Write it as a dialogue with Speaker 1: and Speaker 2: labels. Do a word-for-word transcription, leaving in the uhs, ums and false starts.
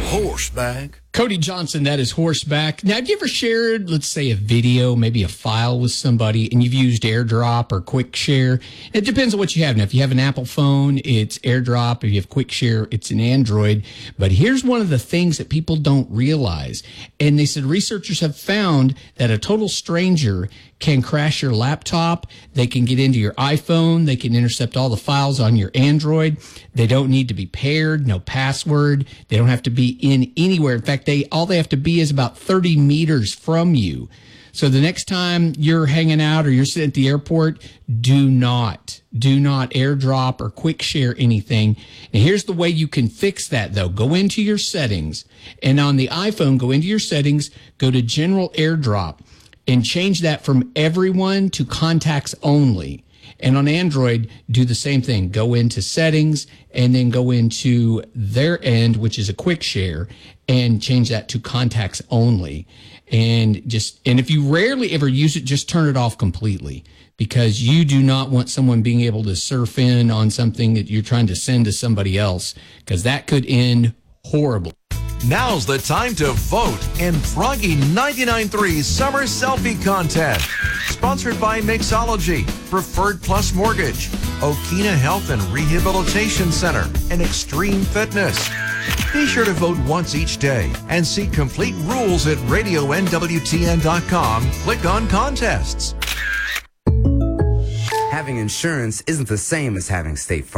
Speaker 1: Horseback.
Speaker 2: Cody Johnson, that is Horseback. Now, have you ever shared, let's say, a video, maybe a file with somebody, and you've used AirDrop or QuickShare? It depends on what you have. Now, if you have an Apple phone, it's AirDrop. If you have QuickShare, it's an Android. But here's one of the things that people don't realize. And they said researchers have found that a total stranger can crash your laptop. They can get into your iPhone. They can intercept all the files on your Android. They don't need to be paired, no password. They don't have to be in anywhere. In fact, they all they have to be is about thirty meters from you. So the next time you're hanging out or you're sitting at the airport, do not, do not AirDrop or QuickShare anything. And here's the way you can fix that, though. Go into your settings, and on the iPhone, go into your settings, go to General AirDrop, and change that from everyone to contacts only. And on Android, do the same thing. Go into settings and then go into their end, which is a QuickShare, and change that to contacts only. And just, and if you rarely ever use it, just turn it off completely, because you do not want someone being able to surf in on something that you're trying to send to somebody else, because that could end horribly.
Speaker 1: Now's the time to vote in Froggy ninety-nine point three's Summer Selfie Contest. Sponsored by Mixology, Preferred Plus Mortgage, Okina Health and Rehabilitation Center, and Extreme Fitness. Be sure to vote once each day and see complete rules at radio N W T N dot com. Click on contests.
Speaker 3: Having insurance isn't the same as having State Farm.